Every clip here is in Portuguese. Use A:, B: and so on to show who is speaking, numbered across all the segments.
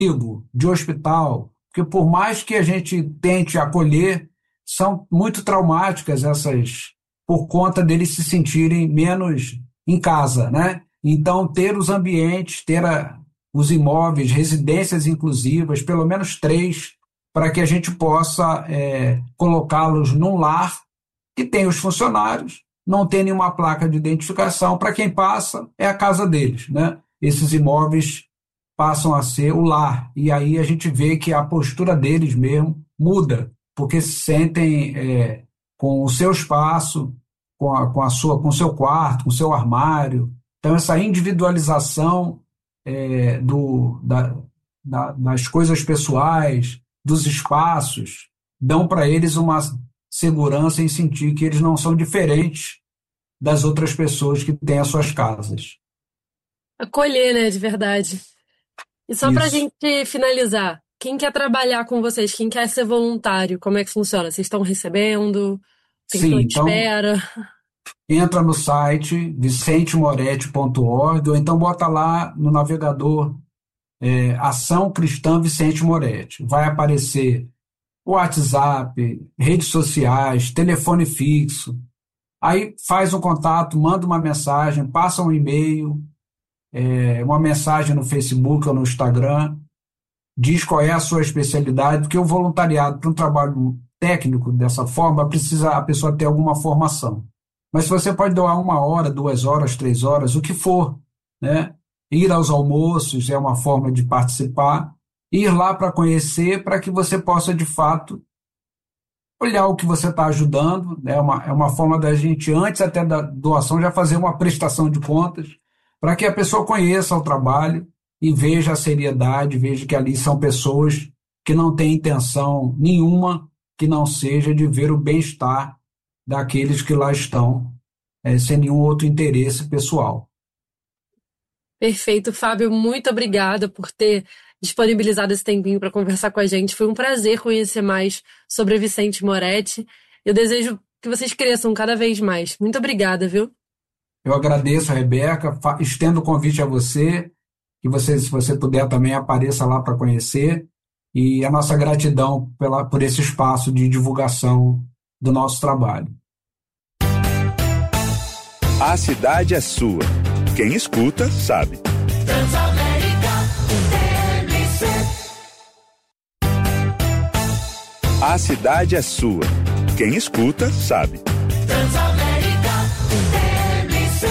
A: de hospital, porque por mais que a gente tente acolher, são muito traumáticas essas, por conta deles se sentirem menos em casa, né? Então, ter os ambientes, os imóveis, residências inclusivas, pelo menos 3, para que a gente possa colocá-los num lar que tem os funcionários, não tem nenhuma placa de identificação, para quem passa, é a casa deles, né? Esses imóveis passam a ser o lar, e aí a gente vê que a postura deles mesmo muda, porque se sentem com o seu espaço, com o seu quarto, com o seu armário. Então, essa individualização das coisas pessoais, dos espaços, dão para eles uma segurança em sentir que eles não são diferentes das outras pessoas que têm as suas casas.
B: Acolher, né, de verdade. E só para a
A: Isso.
B: gente finalizar, quem quer trabalhar com vocês, quem quer ser voluntário, como é que funciona? Vocês estão recebendo? Tem
A: Sim,
B: fila de
A: então
B: espera?
A: entra no site vicentemoretti.org ou então bota lá no navegador Ação Cristã Vicente Moretti. Vai aparecer o WhatsApp, redes sociais, telefone fixo. Aí faz um contato, manda uma mensagem, passa um e-mail, uma mensagem no Facebook ou no Instagram, diz qual é a sua especialidade, porque o voluntariado para um trabalho técnico dessa forma precisa a pessoa ter alguma formação. Mas você pode doar 1 hora, 2 horas, 3 horas, o que for, né? Ir aos almoços é uma forma de participar, ir lá para conhecer, para que você possa, de fato, olhar o que você está ajudando, né? É uma forma da gente, antes até da doação, já fazer uma prestação de contas, para que a pessoa conheça o trabalho e veja a seriedade, veja que ali são pessoas que não têm intenção nenhuma que não seja de ver o bem-estar daqueles que lá estão, sem nenhum outro interesse pessoal.
B: Perfeito, Fábio, muito obrigada por ter disponibilizado esse tempinho para conversar com a gente. Foi um prazer conhecer mais sobre a Vicente Moretti. Eu desejo que vocês cresçam cada vez mais. Muito obrigada, viu?
A: Eu agradeço, Rebeca, estendo o convite a você, que você, se você puder também, apareça lá para conhecer, e a nossa gratidão por esse espaço de divulgação do nosso trabalho.
C: A cidade é sua. Quem escuta, sabe.
D: Transamérica, TMC.
C: A cidade é sua. Quem escuta, sabe.
D: Transamérica, TMC.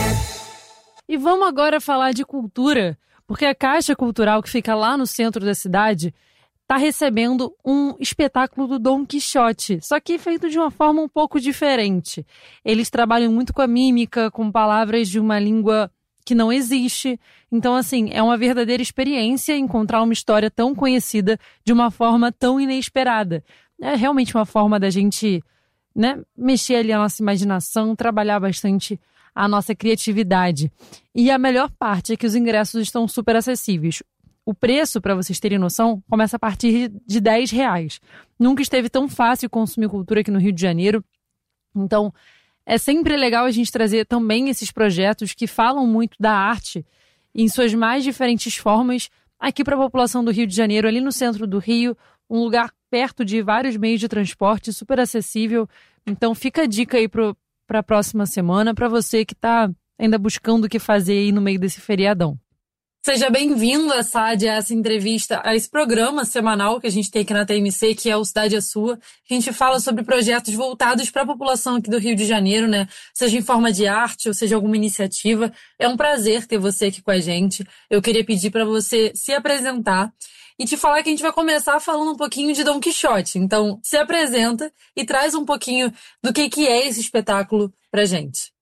E: E vamos agora falar de cultura, porque a Caixa Cultural, que fica lá no centro da cidade, está recebendo um espetáculo do Dom Quixote, só que feito de uma forma um pouco diferente. Eles trabalham muito com a mímica, com palavras de uma língua que não existe. Então, assim, é uma verdadeira experiência encontrar uma história tão conhecida de uma forma tão inesperada. É realmente uma forma da gente, né, mexer ali a nossa imaginação, trabalhar bastante a nossa criatividade. E a melhor parte é que os ingressos estão super acessíveis. O preço, para vocês terem noção, começa a partir de R$10. Nunca esteve tão fácil consumir cultura aqui no Rio de Janeiro. Então, é sempre legal a gente trazer também esses projetos que falam muito da arte em suas mais diferentes formas aqui para a população do Rio de Janeiro, ali no centro do Rio, um lugar perto de vários meios de transporte, super acessível. Então, fica a dica aí para a próxima semana, para você que está ainda buscando o que fazer aí no meio desse feriadão.
B: Seja bem-vindo, Assad, a essa entrevista, a esse programa semanal que a gente tem aqui na TMC, que é o Cidade é Sua. A gente fala sobre projetos voltados para a população aqui do Rio de Janeiro, né? Seja em forma de arte ou seja alguma iniciativa. É um prazer ter você aqui com a gente. Eu queria pedir para você se apresentar e te falar que a gente vai começar falando um pouquinho de Dom Quixote. Então, se apresenta e traz um pouquinho do que é esse espetáculo pra gente.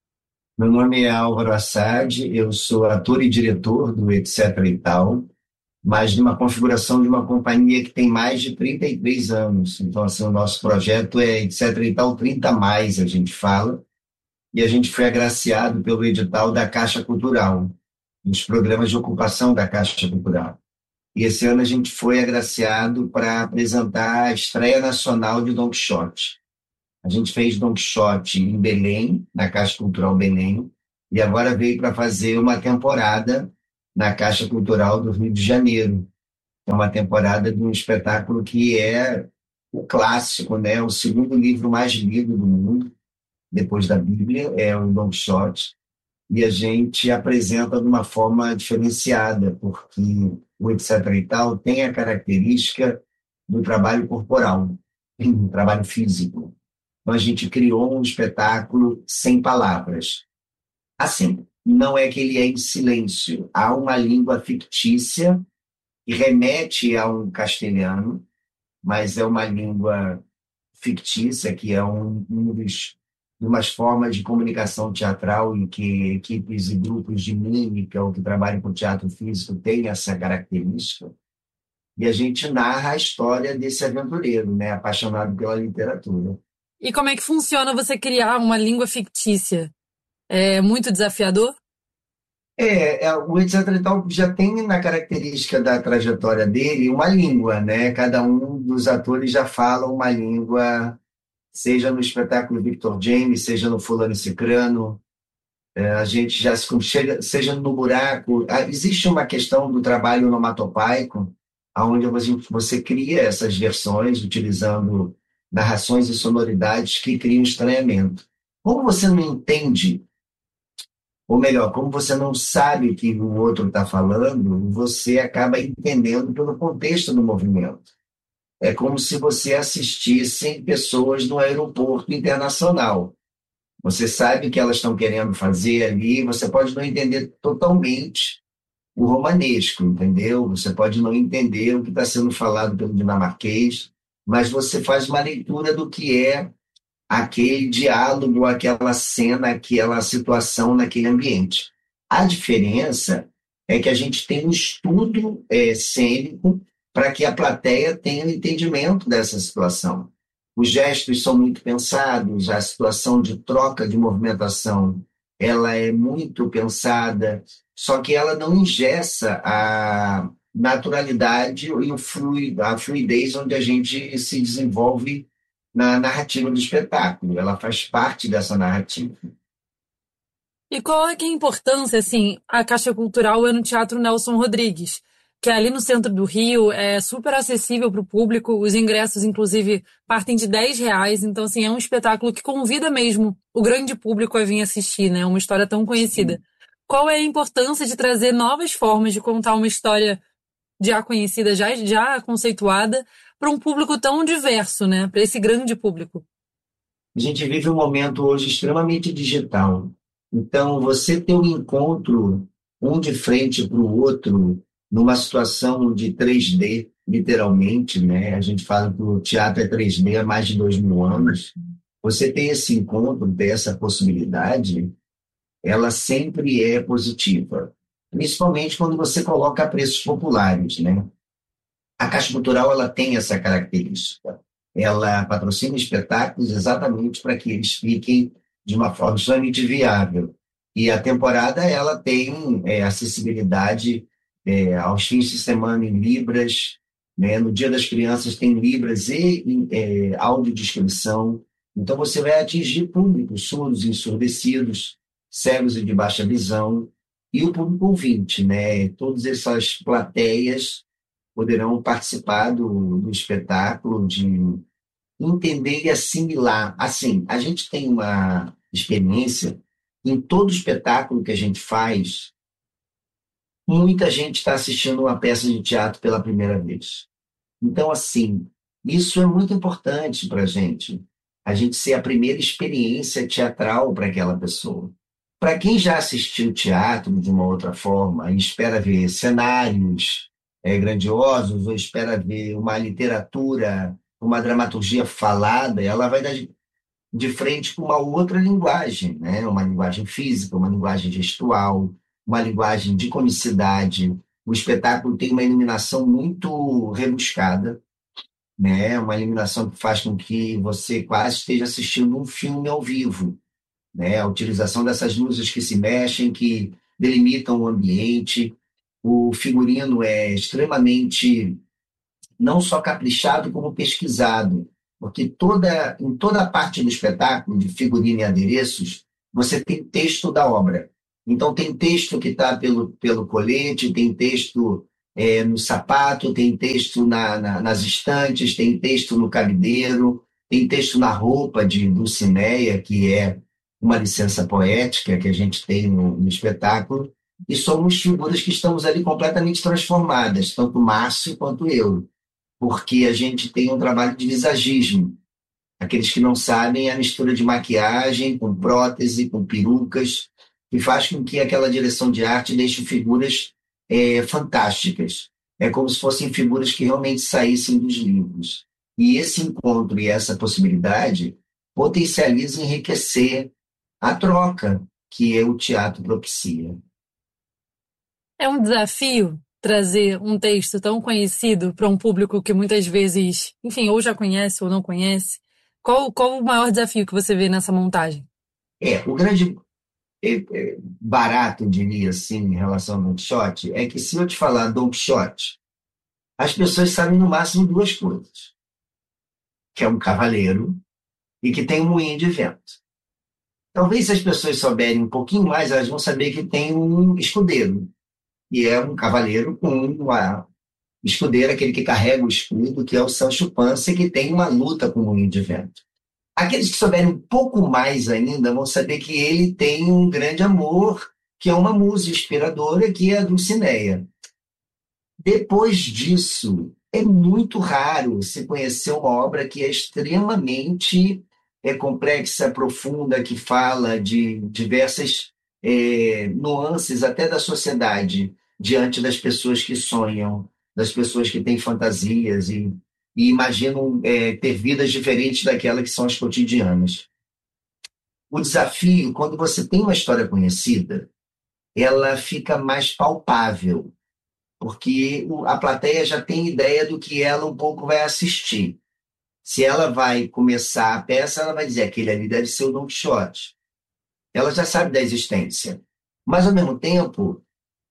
F: Meu nome é Álvaro Assad, eu sou ator e diretor do Etc. e Tal, mas de uma configuração de uma companhia que tem mais de 33 anos. Então, assim, o nosso projeto é Etc. e Tal 30 mais, a gente fala, e a gente foi agraciado pelo edital da Caixa Cultural, dos programas de ocupação da Caixa Cultural. E esse ano a gente foi agraciado para apresentar a estreia nacional de Dom Quixote. A gente fez Dom Quixote em Belém, na Caixa Cultural Belém, e agora veio para fazer uma temporada na Caixa Cultural do Rio de Janeiro. É uma temporada de um espetáculo que é o clássico, né? O segundo livro mais lido do mundo, depois da Bíblia, é o Don Quixote. E a gente apresenta de uma forma diferenciada, porque o Etc. e Tal tem a característica do trabalho corporal, do trabalho físico. Então a gente criou um espetáculo sem palavras. Assim, não é que ele é em silêncio, há uma língua fictícia que remete a um castelhano, mas é uma língua fictícia, que é umas formas de comunicação teatral em que equipes e grupos de mímica ou que trabalham com teatro físico têm essa característica. E a gente narra a história desse aventureiro, né, apaixonado pela literatura.
B: E como é que funciona você criar uma língua fictícia? É muito desafiador?
F: O Etc. e Tal já tem na característica da trajetória dele uma língua, né? Cada um dos atores já fala uma língua, seja no espetáculo Victor James, seja no Fulano e Cicrano, a gente já se chega, seja no Buraco. Existe uma questão do trabalho onomatopaico, onde você cria essas versões utilizando narrações e sonoridades que criam estranhamento. Como você não entende, ou melhor, como você não sabe o que o outro está falando, você acaba entendendo pelo contexto do movimento. É como se você assistisse pessoas no aeroporto internacional. Você sabe o que elas estão querendo fazer ali, você pode não entender totalmente o romanesco, entendeu? Você pode não entender o que está sendo falado pelo dinamarquês, mas você faz uma leitura do que é aquele diálogo, aquela cena, aquela situação naquele ambiente. A diferença é que a gente tem um estudo cênico para que a plateia tenha um entendimento dessa situação. Os gestos são muito pensados, a situação de troca de movimentação ela é muito pensada, só que ela não engessa a naturalidade e a fluidez onde a gente se desenvolve na narrativa do espetáculo. Ela faz parte dessa narrativa.
B: E qual é que é a importância, assim, a Caixa Cultural é no Teatro Nelson Rodrigues, que é ali no centro do Rio, é super acessível para o público, os ingressos, inclusive, partem de R$ 10, então, assim, é um espetáculo que convida mesmo o grande público a vir assistir, né? Uma história tão conhecida. Sim. Qual é a importância de trazer novas formas de contar uma história já conhecida, já conceituada, para um público tão diverso, né? Para esse grande público?
F: A gente vive um momento hoje extremamente digital. Então, você ter um encontro, um de frente para o outro, numa situação de 3D, literalmente, né? A gente fala que o teatro é 3D há mais de 2000 anos. Você ter esse encontro, ter essa possibilidade, ela sempre é positiva. Principalmente quando você coloca preços populares, né? A Caixa Cultural ela tem essa característica. Ela patrocina espetáculos exatamente para que eles fiquem de uma forma extremamente viável. E a temporada ela tem acessibilidade aos fins de semana em libras, né? No Dia das Crianças tem libras e audiodescrição. Então você vai atingir públicos surdos, ensurdecidos, cegos e de baixa visão, e o público ouvinte, né? Todas essas plateias poderão participar do espetáculo, de entender e assimilar. Assim, a gente tem uma experiência em todo espetáculo que a gente faz, muita gente está assistindo uma peça de teatro pela primeira vez. Então, assim, isso é muito importante para a gente ser a primeira experiência teatral para aquela pessoa. Para quem já assistiu teatro de uma outra forma e espera ver cenários grandiosos ou espera ver uma literatura, uma dramaturgia falada, ela vai dar de frente com uma outra linguagem, né? Uma linguagem física, uma linguagem gestual, uma linguagem de comicidade. O espetáculo tem uma iluminação muito rebuscada, né? Uma iluminação que faz com que você quase esteja assistindo um filme ao vivo, né? A utilização dessas luzes que se mexem, que delimitam o ambiente. O figurino é extremamente não só caprichado, como pesquisado, porque em toda a parte do espetáculo, de figurino e adereços, você tem texto da obra. Então, tem texto que está pelo colete, tem texto no sapato, tem texto nas estantes, tem texto no cabideiro, tem texto na roupa de Dulcinea, que é uma licença poética que a gente tem no espetáculo, e somos figuras que estamos ali completamente transformadas, tanto Márcio quanto eu, porque a gente tem um trabalho de visagismo. Aqueles que não sabem, a mistura de maquiagem com prótese, com perucas, que faz com que aquela direção de arte deixe figuras fantásticas. É como se fossem figuras que realmente saíssem dos livros. E esse encontro e essa possibilidade potencializa e enriquecer a troca que o teatro propicia.
B: É um desafio trazer um texto tão conhecido para um público que muitas vezes, enfim, ou já conhece ou não conhece. Qual o maior desafio que você vê nessa montagem?
F: O grande barato, eu diria assim, em relação ao Don Quixote, é que se eu te falar Don Quixote, as pessoas sabem no máximo duas coisas, que é um cavaleiro e que tem um moinho de vento. Talvez se as pessoas souberem um pouquinho mais, elas vão saber que tem um escudeiro, e é um cavaleiro com uma escudeira, aquele que carrega o escudo, que é o Sancho Panza, que tem uma luta com o moinho de vento. Aqueles que souberem um pouco mais ainda vão saber que ele tem um grande amor, que é uma musa inspiradora, que é a Dulcinea. Depois disso, é muito raro se conhecer uma obra que é extremamente complexa, profunda, que fala de diversas nuances até da sociedade diante das pessoas que sonham, das pessoas que têm fantasias e imaginam ter vidas diferentes daquela que são as cotidianas. O desafio, quando você tem uma história conhecida, ela fica mais palpável, porque a plateia já tem ideia do que ela um pouco vai assistir. Se ela vai começar a peça, ela vai dizer, aquele ali deve ser o Don Quixote. Ela já sabe da existência. Mas, ao mesmo tempo,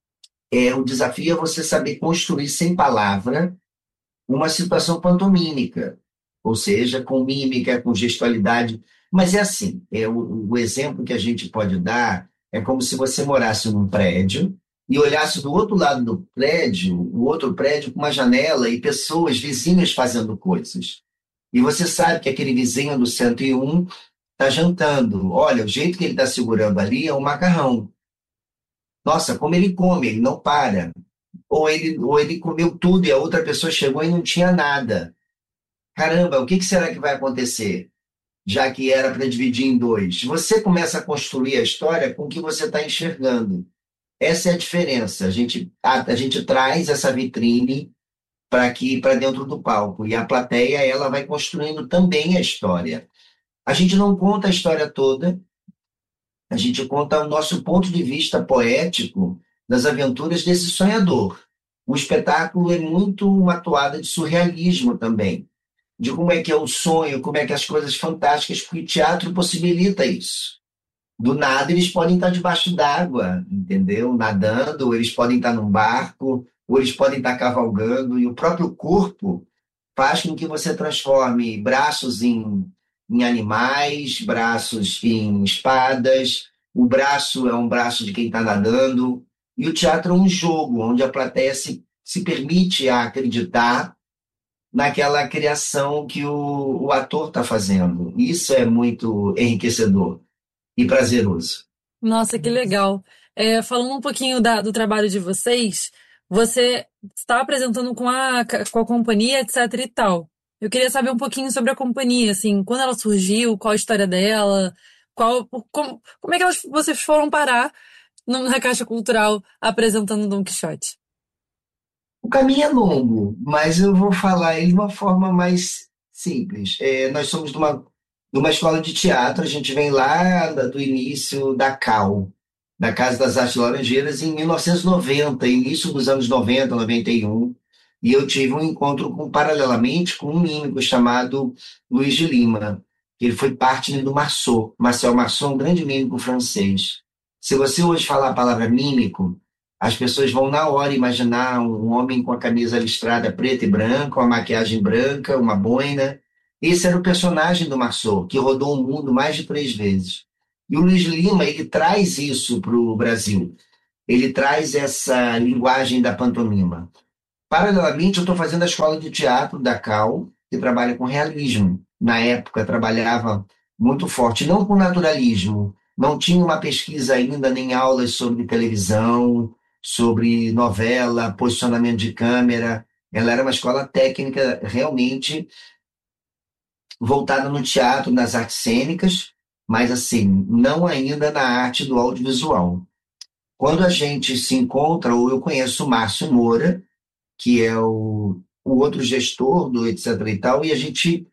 F: o desafio é você saber construir sem palavra uma situação pantomímica, ou seja, com mímica, com gestualidade. Mas é assim, o exemplo que a gente pode dar é como se você morasse num prédio e olhasse do outro lado do prédio, o outro prédio com uma janela e pessoas, vizinhos fazendo coisas. E você sabe que aquele vizinho do 101 está jantando. Olha, o jeito que ele está segurando ali é um macarrão. Nossa, como ele come, ele não para. Ou ele comeu tudo e a outra pessoa chegou e não tinha nada. Caramba, o que será que vai acontecer? Já que era para dividir em dois. Você começa a construir a história com o que você está enxergando. Essa é a diferença. A gente traz essa vitrine para dentro do palco. E a plateia ela vai construindo também a história. A gente não conta a história toda, a gente conta o nosso ponto de vista poético das aventuras desse sonhador. O espetáculo é muito uma toada de surrealismo também, de como é que é o sonho, como é que as coisas fantásticas, porque o teatro possibilita isso. Do nada eles podem estar debaixo d'água, entendeu? Nadando, ou eles podem estar num barco, ou eles podem estar cavalgando, e o próprio corpo faz com que você transforme braços em animais, braços em espadas, o braço é um braço de quem está nadando, e o teatro é um jogo onde a plateia se permite a acreditar naquela criação que o ator está fazendo. Isso é muito enriquecedor e prazeroso.
B: Nossa, que legal. Falando um pouquinho do trabalho de vocês, você está apresentando com a companhia, etc e tal. Eu queria saber um pouquinho sobre a companhia, assim, quando ela surgiu, qual a história dela, como é que vocês foram parar na Caixa Cultural apresentando Don Quixote?
F: O caminho é longo, mas eu vou falar ele de uma forma mais simples. Nós somos de uma escola de teatro, a gente vem lá do início da CAL, da Casa das Artes Laranjeiras, em 1990, início dos anos 90, 91, e eu tive um encontro paralelamente com um mímico chamado Luiz de Lima, que ele foi partner do Marceau. Marcel Marceau, um grande mímico francês. Se você hoje falar a palavra mímico, as pessoas vão na hora imaginar um homem com a camisa listrada preta e branca, uma maquiagem branca, uma boina. Esse era o personagem do Marceau, que rodou o mundo mais de 3 vezes. E o Luiz de Lima, ele traz isso para o Brasil. Ele traz essa linguagem da pantomima. Paralelamente, eu estou fazendo a escola de teatro da Cal, que trabalha com realismo. Na época, trabalhava muito forte, não com naturalismo. Não tinha uma pesquisa ainda, nem aulas sobre televisão, sobre novela, posicionamento de câmera. Ela era uma escola técnica realmente voltada no teatro, nas artes cênicas, mas assim, não ainda na arte do audiovisual. Quando a gente se encontra, ou eu conheço o Márcio Moura, que é o outro gestor do etc. e tal, e a gente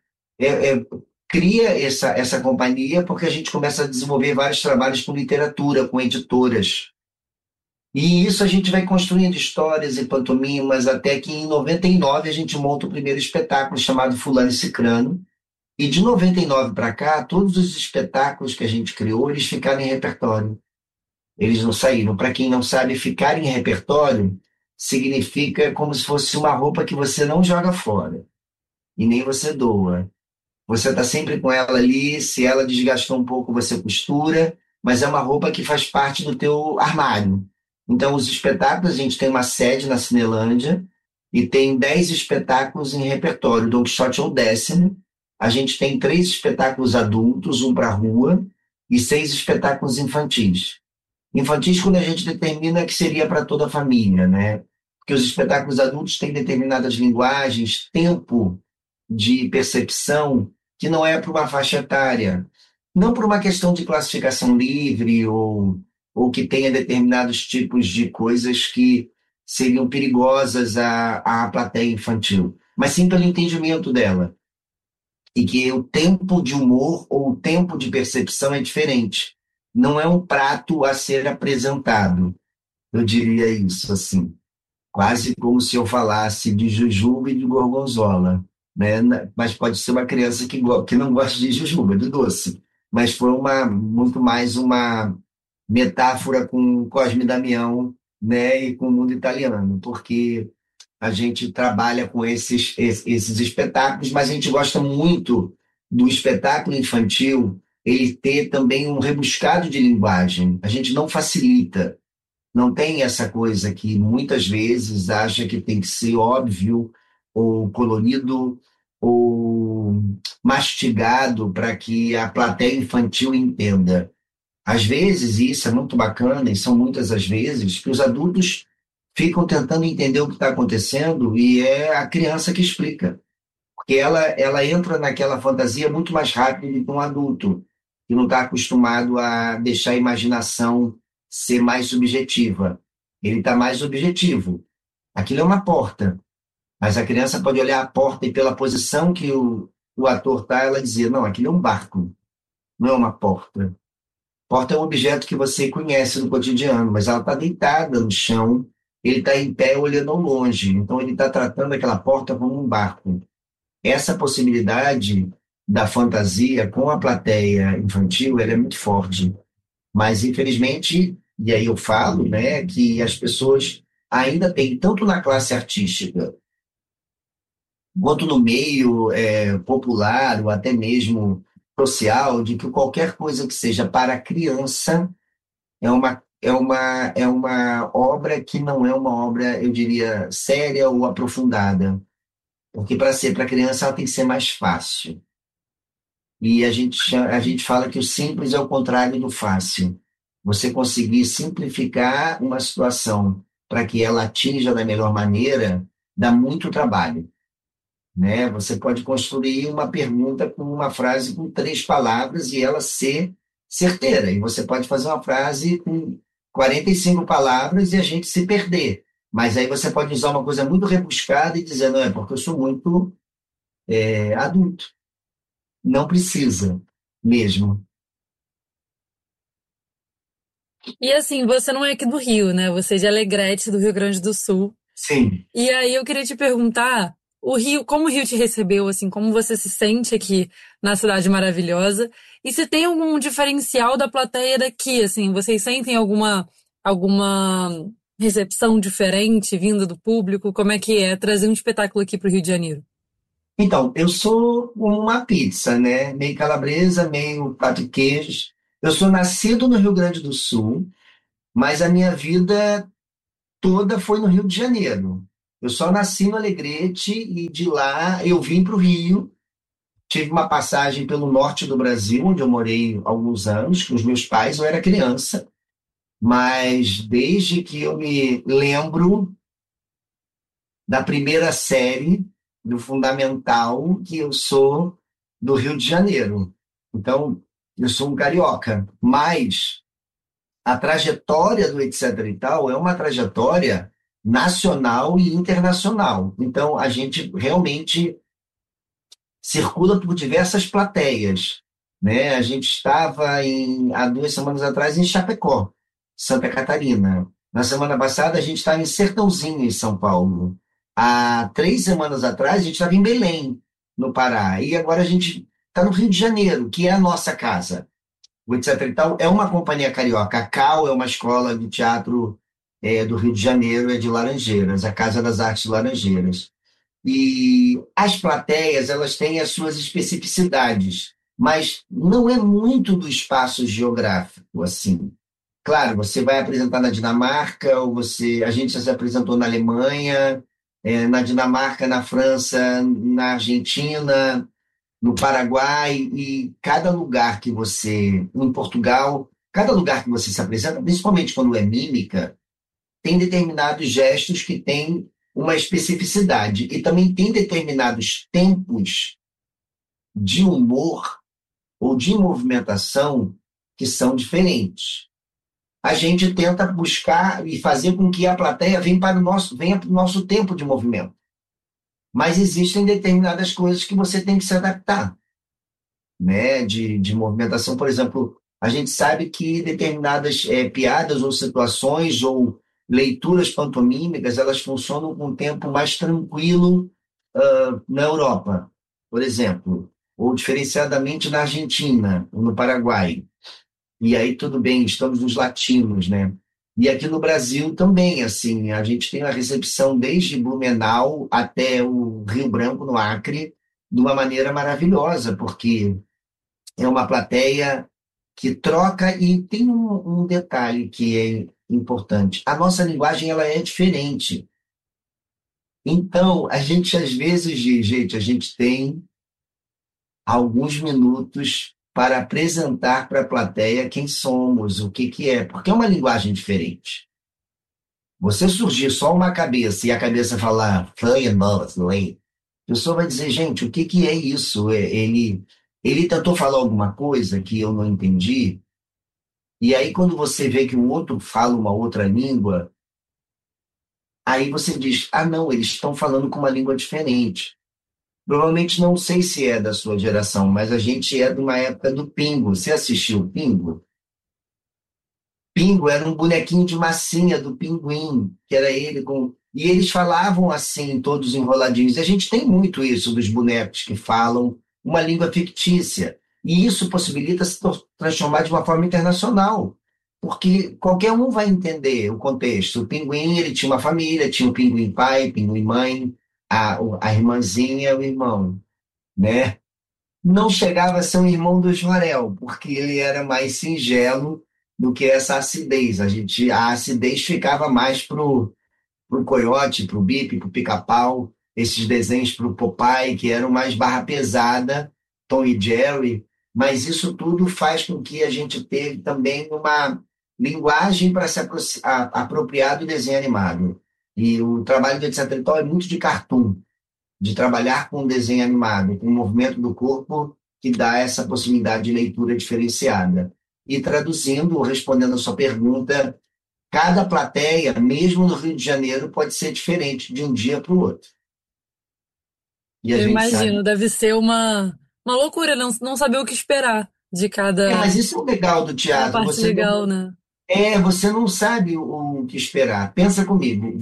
F: cria essa companhia porque a gente começa a desenvolver vários trabalhos com literatura, com editoras. E isso a gente vai construindo histórias e pantomimas, até que em 99 a gente monta o primeiro espetáculo chamado Fulano e Cicrano. E de 99 para cá, todos os espetáculos que a gente criou, eles ficaram em repertório. Eles não saíram. Para quem não sabe, ficar em repertório significa como se fosse uma roupa que você não joga fora e nem você doa. Você está sempre com ela ali, se ela desgastou um pouco, você costura, mas é uma roupa que faz parte do teu armário. Então, os espetáculos, a gente tem uma sede na Cinelândia e tem 10 espetáculos em repertório. Don Quixote é o 10º. A gente tem 3 espetáculos adultos, um para a rua, e 6 espetáculos infantis. Infantis, quando a gente determina que seria para toda a família, né? Porque os espetáculos adultos têm determinadas linguagens, tempo de percepção, que não é para uma faixa etária. Não por uma questão de classificação livre ou que tenha determinados tipos de coisas que seriam perigosas à plateia infantil, mas sim pelo entendimento dela. E que o tempo de humor ou o tempo de percepção é diferente. Não é um prato a ser apresentado. Eu diria isso, assim. Quase como se eu falasse de jujuba e de gorgonzola, né? Mas pode ser uma criança que não gosta de jujuba, de doce. Mas foi muito mais uma metáfora com Cosme e Damião, né? E com o mundo italiano, porque a gente trabalha com esses espetáculos, mas a gente gosta muito do espetáculo infantil ele ter também um rebuscado de linguagem. A gente não facilita, não tem essa coisa que muitas vezes acha que tem que ser óbvio ou colorido ou mastigado para que a plateia infantil entenda. Às vezes, e isso é muito bacana, e são muitas as vezes, que os adultos ficam tentando entender o que está acontecendo e é a criança que explica. Porque ela entra naquela fantasia muito mais rápido do que um adulto, que não está acostumado a deixar a imaginação ser mais subjetiva. Ele está mais objetivo. Aquilo é uma porta, mas a criança pode olhar a porta e pela posição que o ator está, ela dizer, não, aquilo é um barco, não é uma porta. Porta é um objeto que você conhece no cotidiano, mas ela está deitada no chão, ele está em pé olhando ao longe, então ele está tratando aquela porta como um barco. Essa possibilidade da fantasia com a plateia infantil, ela é muito forte. Mas, infelizmente, e aí eu falo, né, que as pessoas ainda têm, tanto na classe artística, quanto no meio popular, ou até mesmo social, de que qualquer coisa que seja para a criança é uma obra que não é uma obra, eu diria, séria ou aprofundada. Porque para ser para criança ela tem que ser mais fácil. E a gente fala que o simples é o contrário do fácil. Você conseguir simplificar uma situação para que ela atinja da melhor maneira, dá muito trabalho, né? Você pode construir uma pergunta com uma frase com 3 palavras e ela ser certeira. E você pode fazer uma frase com 45 palavras e a gente se perder. Mas aí você pode usar uma coisa muito rebuscada e dizer, não, é porque eu sou muito adulto. Não precisa mesmo.
B: E assim, você não é aqui do Rio, né? Você é de Alegrete, do Rio Grande do Sul.
F: Sim.
B: E aí eu queria te perguntar, o Rio, como o Rio te recebeu, assim, como você se sente aqui na cidade maravilhosa? E se tem algum diferencial da plateia daqui, assim, vocês sentem alguma recepção diferente vinda do público? Como é que é trazer um espetáculo aqui para o Rio de Janeiro?
F: Então, eu sou uma pizza, né? Meio calabresa, meio quatro queijos. Eu sou nascido no Rio Grande do Sul, mas a minha vida toda foi no Rio de Janeiro. Eu só nasci no Alegrete e de lá eu vim para o Rio. Tive uma passagem pelo norte do Brasil, onde eu morei alguns anos com os meus pais. Eu era criança, mas desde que eu me lembro da primeira série do fundamental, que eu sou do Rio de Janeiro. Então, eu sou um carioca, mas a trajetória do etc e tal é uma trajetória nacional e internacional. Então, a gente realmente circula por diversas plateias, né? A gente estava há 2 semanas atrás em Chapecó, Santa Catarina. Na semana passada a gente estava em Sertãozinho, em São Paulo. Há 3 semanas atrás a gente estava em Belém, no Pará. E agora a gente está no Rio de Janeiro, que é a nossa casa. O etc e tal é uma companhia carioca. A CAL é uma escola de teatro do Rio de Janeiro, é de Laranjeiras, a Casa das Artes de Laranjeiras. E as plateias, elas têm as suas especificidades, mas não é muito do espaço geográfico, assim. Claro, você vai apresentar na Dinamarca, a gente já se apresentou na Alemanha, na Dinamarca, na França, na Argentina, no Paraguai, e em Portugal, cada lugar que você se apresenta, principalmente quando é mímica, tem determinados gestos que têm uma especificidade e também tem determinados tempos de humor ou de movimentação que são diferentes. A gente tenta buscar e fazer com que a plateia venha para o nosso tempo de movimento. Mas existem determinadas coisas que você tem que se adaptar, né? De movimentação, por exemplo, a gente sabe que determinadas piadas ou situações ou leituras pantomímicas, elas funcionam com um tempo mais tranquilo na Europa, por exemplo, ou diferenciadamente na Argentina, ou no Paraguai. E aí tudo bem, estamos nos latinos, né? E aqui no Brasil também, assim, a gente tem uma recepção desde Blumenau até o Rio Branco, no Acre, de uma maneira maravilhosa, porque é uma plateia que troca, e tem um detalhe que é importante. A nossa linguagem, ela é diferente. Então, a gente às vezes diz, gente, a gente tem alguns minutos para apresentar para a plateia quem somos, o que é, porque é uma linguagem diferente. Você surgir só uma cabeça e a cabeça falar, a pessoa vai dizer, gente, o que é isso? Ele tentou falar alguma coisa que eu não entendi, e aí quando você vê que o outro fala uma outra língua, aí você diz, não, eles estão falando com uma língua diferente. Provavelmente não sei se é da sua geração, mas a gente é de uma época do Pingo. Você assistiu o Pingo? Pingo era um bonequinho de massinha do Pinguim, que era ele com... E eles falavam assim, todos enroladinhos. E a gente tem muito isso dos bonecos que falam uma língua fictícia. E isso possibilita se transformar de uma forma internacional, porque qualquer um vai entender o contexto. O Pinguim, ele tinha uma família, tinha o Pinguim pai, Pinguim mãe, a irmãzinha, o irmão, né? Não chegava a ser um irmão do Jorel, porque ele era mais singelo do que essa acidez. A acidez ficava mais pro Coiote, pro Bipe, pro Pica-Pau, esses desenhos pro Popeye, que eram mais barra pesada, Tom e Jerry, mas isso tudo faz com que a gente tenha também uma linguagem para se apropriar do desenho animado. E o trabalho do Etc. e Tal é muito de cartoon, de trabalhar com desenho animado, com o movimento do corpo que dá essa possibilidade de leitura diferenciada. E traduzindo, respondendo a sua pergunta, cada plateia, mesmo no Rio de Janeiro, pode ser diferente de um dia para o outro. E
B: Eu imagino, deve ser uma loucura não saber o que esperar de cada...
F: mas isso é o legal do teatro.
B: Uma parte legal, né?
F: Você não sabe o que esperar. Pensa comigo,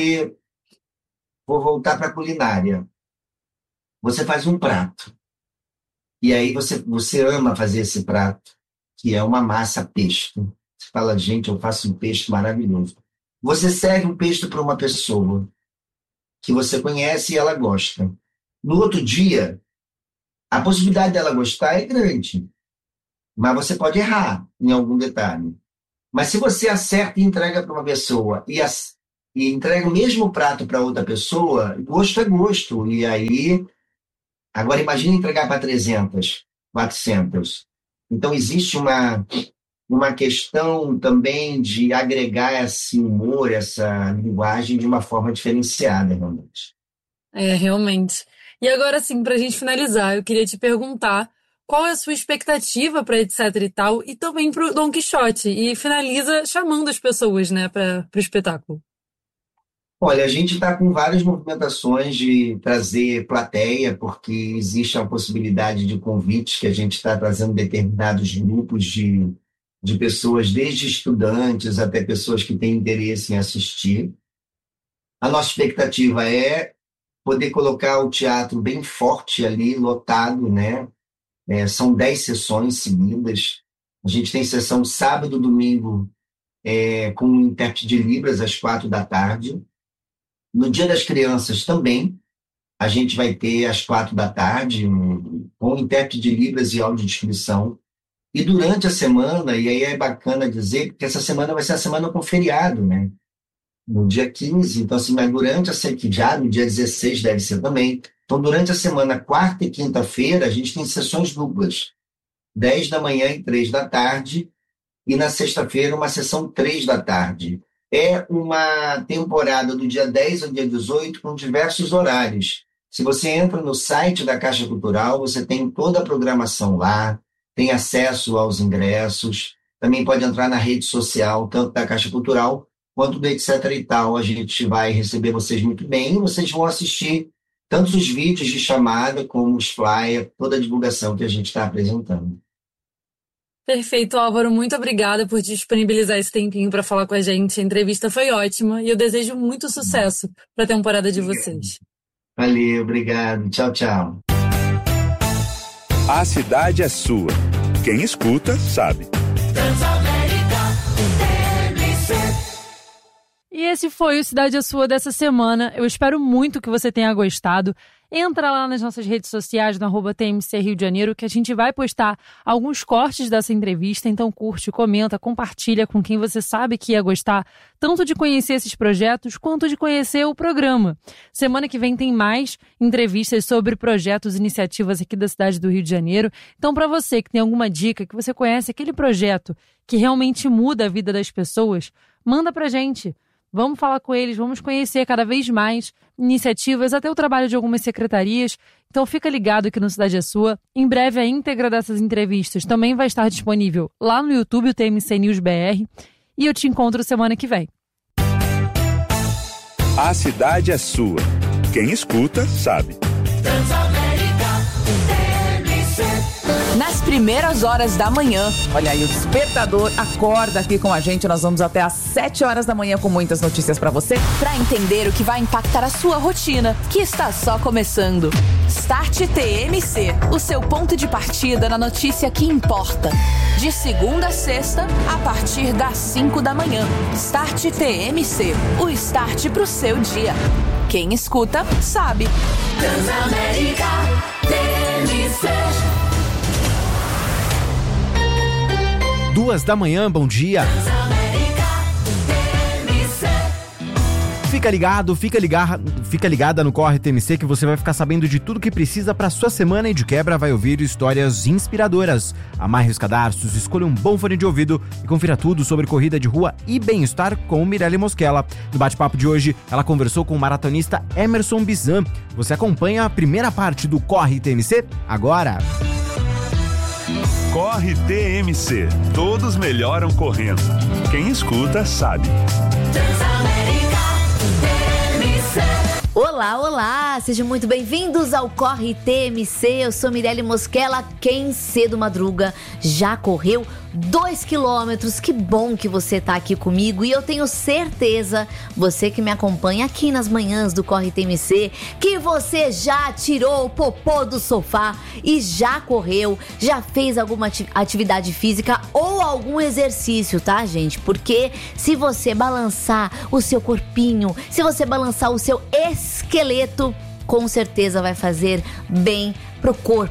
F: vou voltar para a culinária. Você faz um prato. E aí você ama fazer esse prato, que é uma massa pesto. Você fala, gente, eu faço um pesto maravilhoso. Você serve um pesto para uma pessoa que você conhece e ela gosta. No outro dia, a possibilidade dela gostar é grande, mas você pode errar em algum detalhe. Mas se você acerta e entrega para uma pessoa e entrega o mesmo prato para outra pessoa, gosto é gosto. E aí, agora imagine entregar para 300, 400. Então existe uma questão também de agregar esse humor, essa linguagem de uma forma diferenciada, realmente.
B: Realmente. E agora, assim, pra gente finalizar, eu queria te perguntar qual é a sua expectativa para etc e tal, e também pro Dom Quixote. E finaliza chamando as pessoas, né, para o espetáculo.
F: Olha, a gente está com várias movimentações de trazer plateia, porque existe a possibilidade de convites que a gente está trazendo determinados grupos de pessoas, desde estudantes até pessoas que têm interesse em assistir. A nossa expectativa é poder colocar o teatro bem forte ali, lotado, né? São 10 sessões seguidas. A gente tem sessão sábado, domingo, com um intérprete de Libras às 4h. No Dia das Crianças também, a gente vai ter às 4h, com intérprete de Libras e audiodescrição. E durante a semana, e aí é bacana dizer, porque essa semana vai ser a semana com feriado, né? No dia 15, então assim, mas durante a semana, já no dia 16 deve ser também. Então, durante a semana, quarta e quinta-feira, a gente tem sessões duplas, 10 da manhã e 3 da tarde, e na sexta-feira uma sessão 3 da tarde. É uma temporada do dia 10 ao dia 18 com diversos horários. Se você entra no site da Caixa Cultural, você tem toda a programação lá, tem acesso aos ingressos, também pode entrar na rede social, tanto da Caixa Cultural quanto do etc e tal. A gente vai receber vocês muito bem e vocês vão assistir tanto os vídeos de chamada como os flyers, toda a divulgação que a gente está apresentando.
B: Perfeito, Álvaro. Muito obrigada por disponibilizar esse tempinho para falar com a gente. A entrevista foi ótima e eu desejo muito sucesso para a temporada de vocês.
F: Valeu, obrigado. Tchau, tchau.
C: A cidade é sua. Quem escuta, sabe.
D: Transamérica TMC.
E: E esse foi o Cidade é Sua dessa semana. Eu espero muito que você tenha gostado. Entra lá nas nossas redes sociais, no @TMC Rio de Janeiro, que a gente vai postar alguns cortes dessa entrevista. Então curte, comenta, compartilha com quem você sabe que ia gostar, tanto de conhecer esses projetos, quanto de conhecer o programa. Semana que vem tem mais entrevistas sobre projetos e iniciativas aqui da cidade do Rio de Janeiro. Então, para você que tem alguma dica, que você conhece aquele projeto que realmente muda a vida das pessoas, manda pra gente. Vamos falar com eles, vamos conhecer cada vez mais iniciativas, até o trabalho de algumas secretarias. Então fica ligado aqui no Cidade é Sua. Em breve a íntegra dessas entrevistas também vai estar disponível lá no YouTube, o TMC News BR. E eu te encontro semana que vem.
C: A cidade é sua. Quem escuta, sabe.
D: Transamérica TMC.
G: Nas primeiras horas da manhã. Olha aí, o despertador acorda aqui com a gente. Nós vamos até às 7 horas da manhã com muitas notícias pra você. Pra entender o que vai impactar a sua rotina, que está só começando. Start TMC, o seu ponto de partida na notícia que importa. De segunda a sexta, a partir das 5 da manhã. Start TMC, o start pro seu dia. Quem escuta, sabe.
D: Transamérica TMC.
H: 2 da manhã, bom dia. Fica ligada no Corre TMC que você vai ficar sabendo de tudo que precisa para sua semana e de quebra vai ouvir histórias inspiradoras. Amarre os cadarços, escolha um bom fone de ouvido e confira tudo sobre corrida de rua e bem-estar com Mirelle Mosquela. No bate-papo de hoje, ela conversou com o maratonista Emerson Bizan. Você acompanha a primeira parte do Corre TMC agora.
C: Corre TMC. Todos melhoram correndo. Quem escuta, sabe.
D: Transamérica TMC.
I: Olá, olá! Sejam muito bem-vindos ao Corre TMC. Eu sou Mirelle Mosquela. Quem cedo madruga já correu 2 quilômetros. Que bom que você tá aqui comigo e eu tenho certeza, você que me acompanha aqui nas manhãs do Corre TMC, que você já tirou o popô do sofá e já correu, já fez alguma atividade física ou algum exercício, tá, gente? Porque se você balançar o seu corpinho, se você balançar o seu esqueleto, com certeza vai fazer bem pro corpo,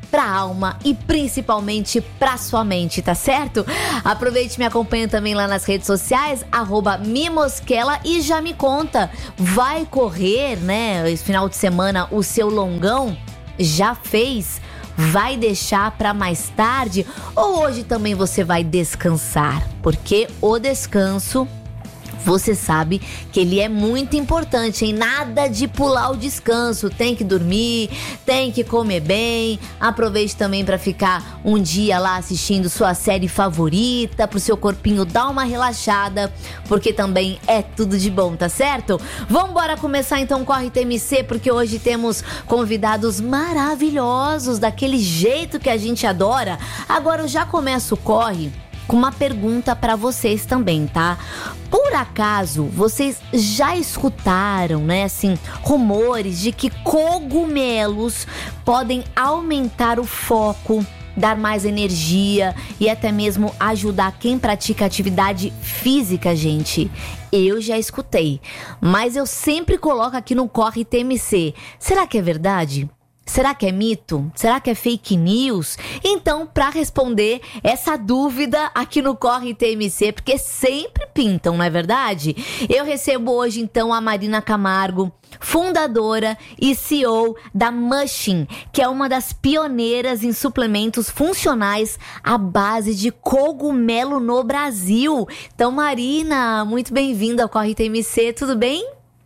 I: pra alma e principalmente pra sua mente, tá certo? Aproveite e me acompanha também lá nas redes sociais, @mimosquela, e já me conta, vai correr, né, esse final de semana o seu longão? Já fez? Vai deixar para mais tarde? Ou hoje também você vai descansar? Porque o descanso, você sabe que ele é muito importante, hein? Nada de pular o descanso. Tem que dormir, tem que comer bem. Aproveite também para ficar um dia lá assistindo sua série favorita, pro seu corpinho dar uma relaxada, porque também é tudo de bom, tá certo? Vambora começar então o Corre TMC, porque hoje temos convidados maravilhosos, daquele jeito que a gente adora. Agora eu já começo o Corre com uma pergunta para vocês também, tá? Por acaso, vocês já escutaram, né, assim, rumores de que cogumelos podem aumentar o foco, dar mais energia e até mesmo ajudar quem pratica atividade física, gente? Eu já escutei, mas eu sempre coloco aqui no Corre TMC. Será que é verdade? Será que é mito? Será que é fake news? Então, para responder essa dúvida aqui no Corre TMC, porque sempre pintam, não é verdade? Eu recebo hoje, então, a Marina Camargo, fundadora e CEO da Mushin, que é uma das pioneiras em suplementos funcionais à base de cogumelo no Brasil. Então, Marina, muito bem-vinda ao Corre TMC, tudo bem?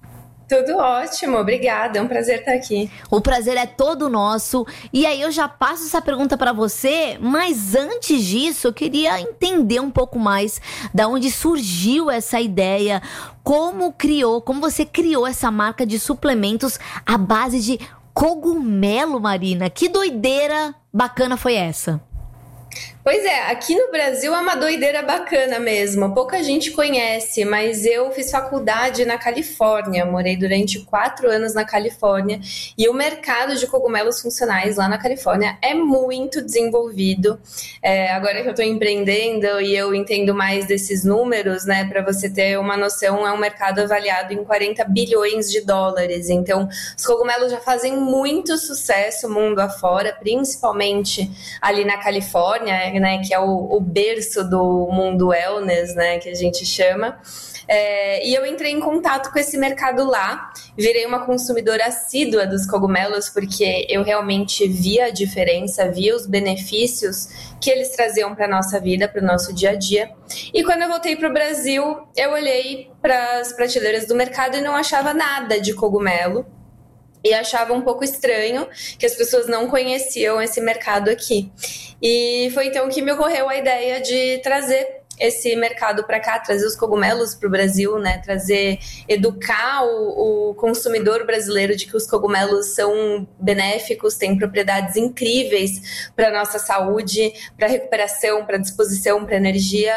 J: Tudo ótimo, obrigada, é um prazer estar aqui.
I: O prazer é todo nosso. E aí eu já passo essa pergunta para você, mas antes disso eu queria entender um pouco mais da onde surgiu essa ideia, como você criou essa marca de suplementos à base de cogumelo, Marina. Que doideira bacana foi essa?
J: Pois é, aqui no Brasil é uma doideira bacana mesmo, pouca gente conhece, mas eu fiz faculdade na Califórnia, morei durante 4 anos na Califórnia, e o mercado de cogumelos funcionais lá na Califórnia é muito desenvolvido. Agora que eu estou empreendendo e eu entendo mais desses números, né, para você ter uma noção, é um mercado avaliado em 40 bilhões de dólares, então os cogumelos já fazem muito sucesso mundo afora, principalmente ali na Califórnia, né, que é o berço do mundo wellness, né, que a gente chama. E eu entrei em contato com esse mercado lá, virei uma consumidora assídua dos cogumelos, porque eu realmente via a diferença, via os benefícios que eles traziam para a nossa vida, para o nosso dia a dia. E quando eu voltei para o Brasil, eu olhei para as prateleiras do mercado e não achava nada de cogumelo. E achava um pouco estranho que as pessoas não conheciam esse mercado aqui. E foi então que me ocorreu a ideia de trazer esse mercado para cá, trazer os cogumelos para o Brasil, né? Educar o consumidor brasileiro de que os cogumelos são benéficos, têm propriedades incríveis para a nossa saúde, para recuperação, para disposição, para energia.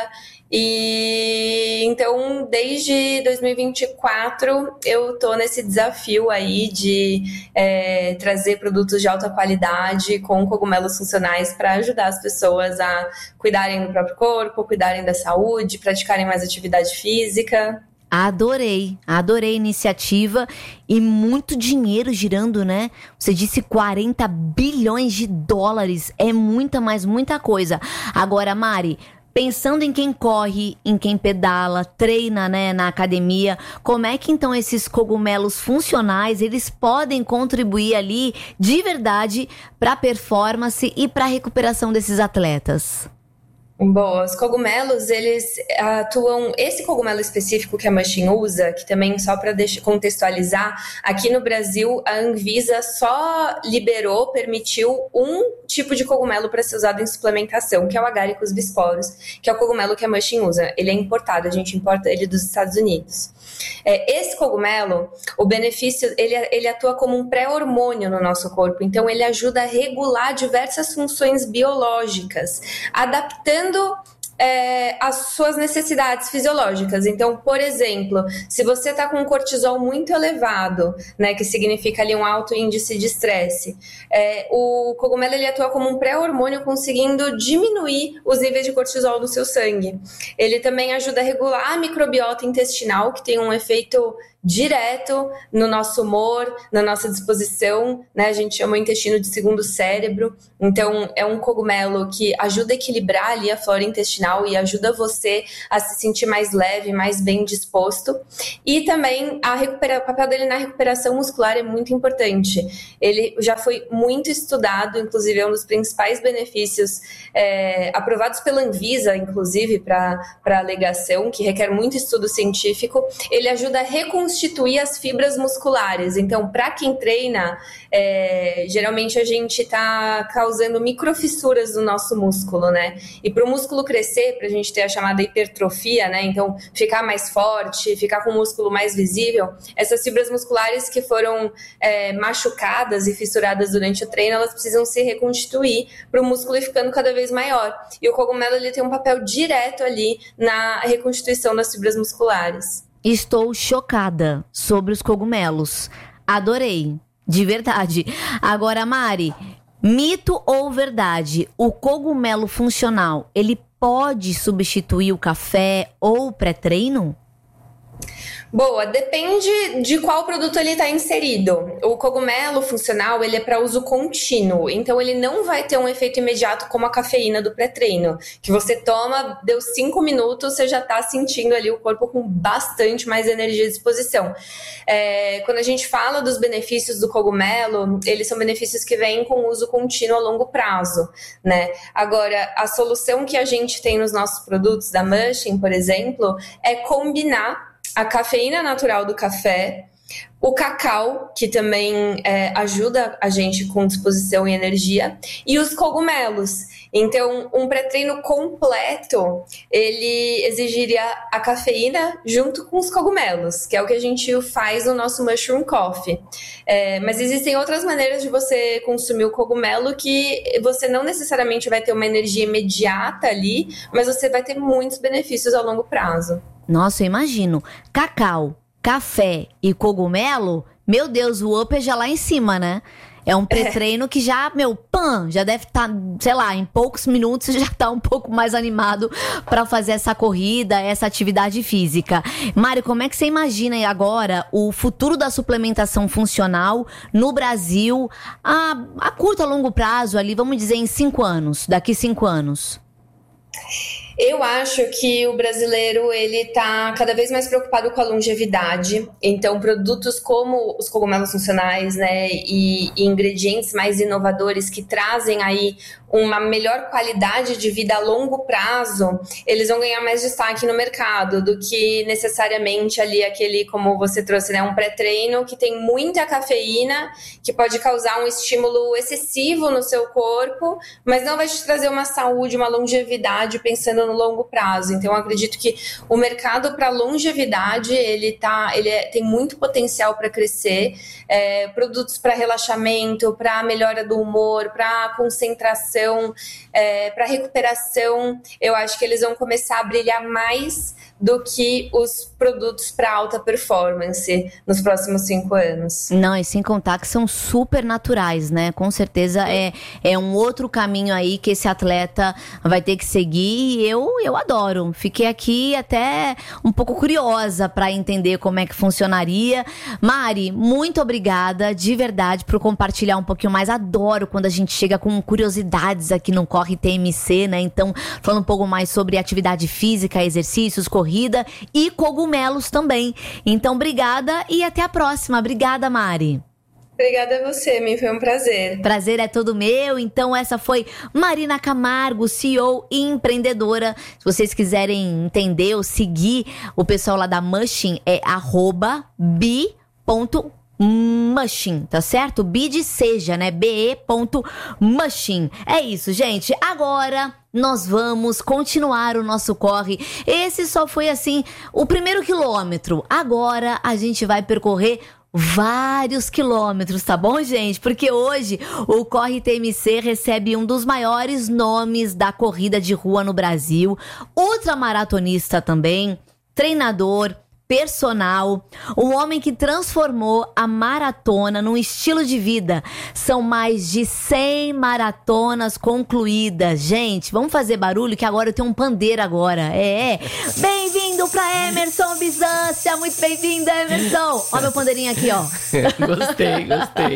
J: E então, desde 2024, eu tô nesse desafio aí de trazer produtos de alta qualidade com cogumelos funcionais para ajudar as pessoas a cuidarem do próprio corpo, cuidarem da saúde, praticarem mais atividade física.
I: Adorei a iniciativa e muito dinheiro girando, né? Você disse 40 bilhões de dólares, é muita coisa. Agora, Mari, pensando em quem corre, em quem pedala, treina, né, na academia, como é que então esses cogumelos funcionais, eles podem contribuir ali de verdade para a performance e para a recuperação desses atletas?
J: Bom, os cogumelos, eles atuam... Esse cogumelo específico que a Mushin usa, que também, só para contextualizar, aqui no Brasil, a Anvisa só permitiu um tipo de cogumelo para ser usado em suplementação, que é o Agaricus bisporus, que é o cogumelo que a Mushin usa. Ele é importado, a gente importa ele dos Estados Unidos. Esse cogumelo, o benefício, ele atua como um pré-hormônio no nosso corpo, então ele ajuda a regular diversas funções biológicas, adaptando as suas necessidades fisiológicas. Então, por exemplo, se você está com um cortisol muito elevado, né, que significa ali um alto índice de estresse, o cogumelo ele atua como um pré-hormônio, conseguindo diminuir os níveis de cortisol no seu sangue. Ele também ajuda a regular a microbiota intestinal, que tem um efeito direto no nosso humor, na nossa disposição, né? A gente chama o intestino de segundo cérebro. Então, é um cogumelo que ajuda a equilibrar ali a flora intestinal e ajuda você a se sentir mais leve, mais bem disposto. E também o papel dele na recuperação muscular é muito importante. Ele já foi muito estudado, inclusive é um dos principais benefícios aprovados pela Anvisa, inclusive, para alegação, que requer muito estudo científico. Ele ajuda a reconstituir as fibras musculares. Então, para quem treina, geralmente a gente está causando microfissuras no nosso músculo, né? E para o músculo crescer, para a gente ter a chamada hipertrofia, né? Então, ficar mais forte, ficar com o músculo mais visível, essas fibras musculares que foram machucadas e fissuradas durante o treino, elas precisam se reconstituir para o músculo ir ficando cada vez maior. E o cogumelo, ele tem um papel direto ali na reconstituição das fibras musculares.
I: Estou chocada sobre os cogumelos. Adorei, de verdade. Agora, Mari, mito ou verdade? O cogumelo funcional, ele pode substituir o café ou o pré-treino?
J: Boa, depende de qual produto ele está inserido. O cogumelo funcional, ele é para uso contínuo, então ele não vai ter um efeito imediato como a cafeína do pré-treino, que você toma, deu 5 minutos, você já está sentindo ali o corpo com bastante mais energia e disposição. Quando a gente fala dos benefícios do cogumelo, eles são benefícios que vêm com uso contínuo a longo prazo, né? Agora, a solução que a gente tem nos nossos produtos da Mushing, por exemplo, é combinar a cafeína natural do café, o cacau, que também ajuda a gente com disposição e energia, e os cogumelos. Então, um pré-treino completo, ele exigiria a cafeína junto com os cogumelos, que é o que a gente faz no nosso Mushroom Coffee. Mas existem outras maneiras de você consumir o cogumelo que você não necessariamente vai ter uma energia imediata ali, mas você vai ter muitos benefícios a longo prazo.
I: Nossa, eu imagino. Cacau, café e cogumelo, meu Deus, o up é já lá em cima, né? É um pré-treino que já, já deve estar, sei lá, em poucos minutos já tá um pouco mais animado pra fazer essa corrida, essa atividade física. Mário, como é que você imagina agora o futuro da suplementação funcional no Brasil a curto, a longo prazo ali, vamos dizer em 5 anos, daqui 5 anos?
J: Eu acho que o brasileiro, ele tá cada vez mais preocupado com a longevidade. Então, produtos como os cogumelos funcionais, né, e ingredientes mais inovadores que trazem aí uma melhor qualidade de vida a longo prazo, eles vão ganhar mais destaque no mercado do que necessariamente ali aquele, como você trouxe, né, um pré-treino que tem muita cafeína, que pode causar um estímulo excessivo no seu corpo, mas não vai te trazer uma saúde, uma longevidade pensando no longo prazo. Então, eu acredito que o mercado para longevidade, tem muito potencial para crescer. Produtos para relaxamento, para melhora do humor, para concentração, para recuperação, eu acho que eles vão começar a brilhar mais do que os produtos para alta performance nos próximos 5 anos.
I: Não, e sem contar que são super naturais, né? Com certeza é um outro caminho aí que esse atleta vai ter que seguir, e eu adoro. Fiquei aqui até um pouco curiosa para entender como é que funcionaria. Mari, muito obrigada de verdade por compartilhar um pouquinho mais. Adoro quando a gente chega com curiosidades aqui no Corre TMC, né? Então, falando um pouco mais sobre atividade física, exercícios, corrida e cogumelos também. Então, obrigada e até a próxima. Obrigada, Mari.
J: Obrigada a você, foi um prazer.
I: Prazer é todo meu. Então, essa foi Marina Camargo, CEO e empreendedora. Se vocês quiserem entender ou seguir o pessoal lá da Mushing, é @bi.mushing, tá certo? Bi de seja, né? be.mushing. É isso, gente. Agora nós vamos continuar o nosso corre. Esse só foi, assim, o primeiro quilômetro. Agora a gente vai percorrer vários quilômetros, tá bom, gente? Porque hoje o Corre TMC recebe um dos maiores nomes da corrida de rua no Brasil, ultramaratonista também, treinador, personal, um homem que transformou a maratona num estilo de vida. São mais de 100 maratonas concluídas. Gente, vamos fazer barulho que agora eu tenho um pandeiro agora. Bem-vindo bem-vindo pra Emerson Bizância. Muito bem-vindo, Emerson. Ó meu pandeirinho aqui, ó.
K: Gostei.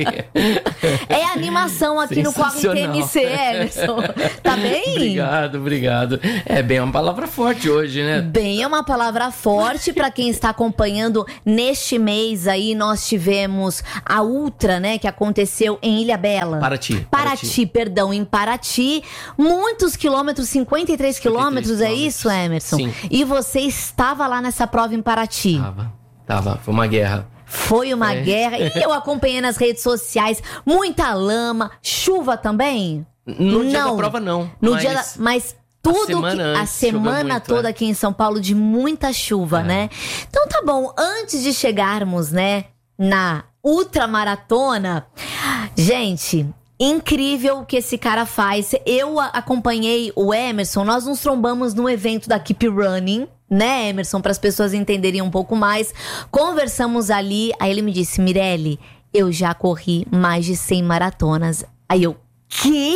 I: É a animação aqui no Corre TMC, Emerson. Tá bem?
K: Obrigado. É bem uma palavra forte hoje, né?
I: Bem, é uma palavra forte para quem está acompanhando. Neste mês aí nós tivemos a Ultra, né, que aconteceu em Ilhabela. Paraty, perdão, em Paraty. Muitos quilômetros, 53 quilômetros, é isso, Emerson?
K: Sim.
I: E você estava lá nessa prova em Paraty?
K: Tava, foi uma guerra.
I: Foi uma guerra. E eu acompanhei nas redes sociais. Muita lama, chuva também?
K: No dia da prova, não.
I: Mas tudo a semana toda aqui em São Paulo de muita chuva, né? Então tá bom, antes de chegarmos, né, na ultramaratona, gente, incrível o que esse cara faz. Eu acompanhei o Emerson, nós nos trombamos no evento da Keep Running, né, Emerson, para as pessoas entenderem um pouco mais. Conversamos ali, aí ele me disse: Mirelle, eu já corri mais de 100 maratonas. Aí eu, quê?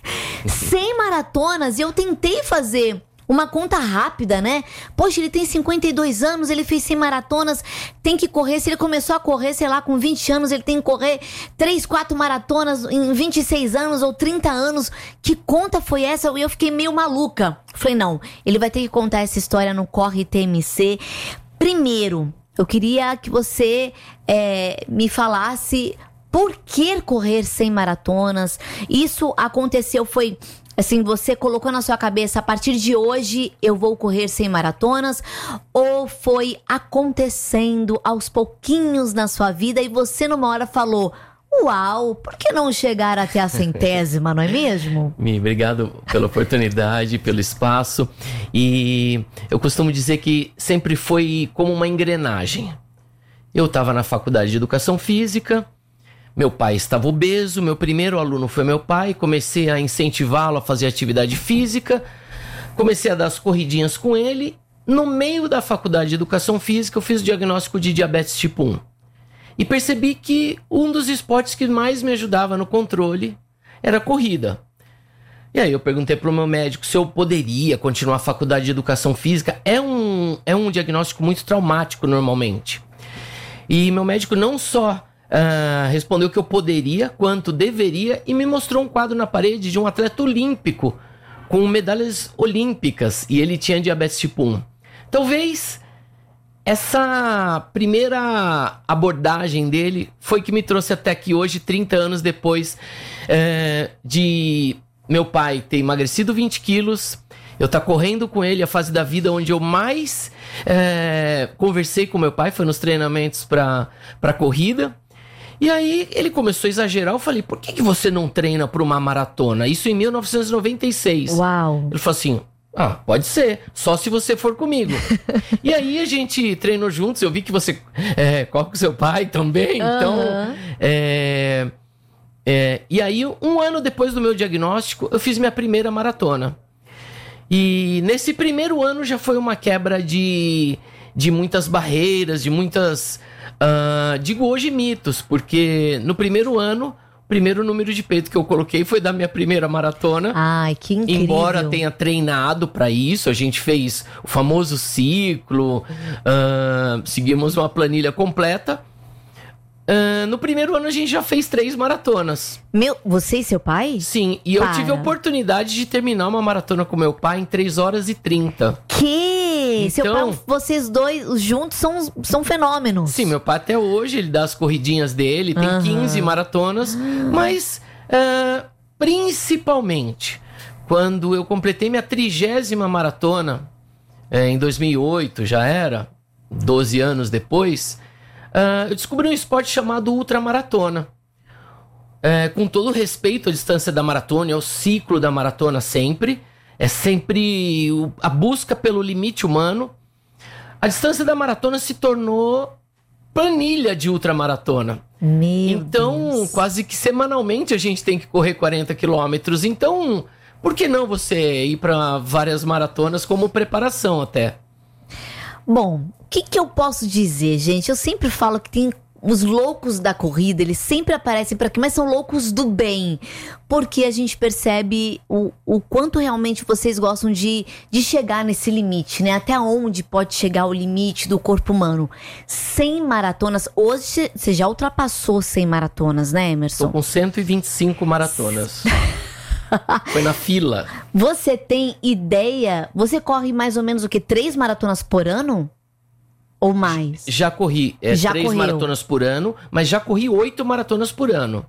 I: 100 maratonas? E eu tentei fazer uma conta rápida, né? Poxa, ele tem 52 anos, ele fez 100 maratonas, tem que correr. Se ele começou a correr, sei lá, com 20 anos, ele tem que correr 3, 4 maratonas em 26 anos ou 30 anos. Que conta foi essa? E eu fiquei meio maluca. Falei, não, ele vai ter que contar essa história no Corre TMC. Primeiro, eu queria que você me falasse por que correr 100 maratonas. Isso aconteceu, foi assim, você colocou na sua cabeça, a partir de hoje eu vou correr 100 maratonas? Ou foi acontecendo aos pouquinhos na sua vida e você numa hora falou: uau, por que não chegar até a 100ª, não é mesmo?
K: Mi, obrigado pela oportunidade, pelo espaço. E eu costumo dizer que sempre foi como uma engrenagem. Eu estava na faculdade de Educação Física, meu pai estava obeso, meu primeiro aluno foi meu pai, comecei a incentivá-lo a fazer atividade física, comecei a dar as corridinhas com ele. No meio da faculdade de Educação Física, eu fiz o diagnóstico de diabetes tipo 1. E percebi que um dos esportes que mais me ajudava no controle era a corrida. E aí eu perguntei para o meu médico se eu poderia continuar a faculdade de Educação Física. É um diagnóstico muito traumático normalmente. E meu médico não só respondeu que eu poderia, quanto deveria, e me mostrou um quadro na parede de um atleta olímpico com medalhas olímpicas, e ele tinha diabetes tipo 1. Talvez essa primeira abordagem dele foi que me trouxe até aqui hoje, 30 anos depois de meu pai ter emagrecido 20 quilos, eu estar correndo com ele, a fase da vida onde eu mais conversei com meu pai foi nos treinamentos para corrida. E aí ele começou a exagerar. Eu falei: por que você não treina para uma maratona? Isso em 1996.
I: Uau!
K: Ele falou assim: pode ser, só se você for comigo. E aí a gente treinou juntos. Eu vi que você corre com seu pai também. Então, e aí, um ano depois do meu diagnóstico, eu fiz minha primeira maratona. E nesse primeiro ano já foi uma quebra de muitas barreiras, de muitas... digo hoje mitos, porque no primeiro ano, o primeiro número de peito que eu coloquei foi da minha primeira maratona.
I: Ai, que incrível.
K: Embora tenha treinado para isso, a gente fez o famoso ciclo, seguimos uma planilha completa. No primeiro ano a gente já fez 3 maratonas.
I: Você e seu pai?
K: Sim, e eu tive a oportunidade de terminar uma maratona com meu pai em 3 horas e 30.
I: Que?
K: Então,
I: seu pai, vocês dois juntos são fenômenos.
K: Sim, meu pai até hoje, ele dá as corridinhas dele, tem 15 maratonas, mas principalmente quando eu completei minha 30ª maratona, em 2008 já era, 12 anos depois... eu descobri um esporte chamado ultramaratona. Com todo respeito à distância da maratona, ao ciclo da maratona sempre. É sempre a busca pelo limite humano. A distância da maratona se tornou planilha de ultramaratona. Então, Deus. Quase que semanalmente a gente tem que correr 40 quilômetros. Então, por que não você ir para várias maratonas como preparação até?
I: Bom, o que eu posso dizer, gente? Eu sempre falo que tem os loucos da corrida, eles sempre aparecem por aqui, mas são loucos do bem. Porque a gente percebe o quanto realmente vocês gostam de chegar nesse limite, né? Até onde pode chegar o limite do corpo humano. 100 maratonas. Hoje você já ultrapassou 100 maratonas, né, Emerson?
K: Tô com 125 maratonas. Foi na fila.
I: Você tem ideia? Você corre mais ou menos o quê? 3 maratonas por ano? Ou mais?
K: Já corri 3 maratonas por ano, mas já corri 8 maratonas por ano.